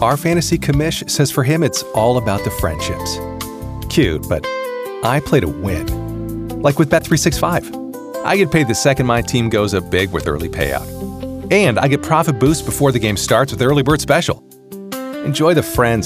Our fantasy commish says for him it's all about the friendships. Cute, but I play to win. Like with Bet365. I get paid the second my team goes up big with early payout. And I get profit boosts before the game starts with Early Bird Special. Enjoy the friends